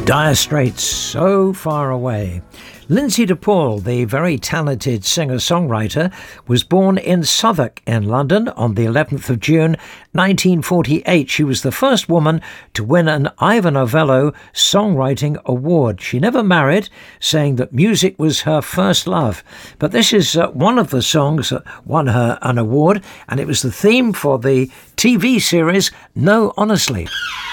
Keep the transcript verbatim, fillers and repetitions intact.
Dire Straits, So Far Away. Lindsay DePaul, the very talented singer-songwriter, was born in Southwark in London on the eleventh of June nineteen forty-eight. She was the first woman to win an Ivor Novello Songwriting Award. She never married, saying that music was her first love. But this is uh, one of the songs that won her an award, and it was the theme for the T V series No Honestly.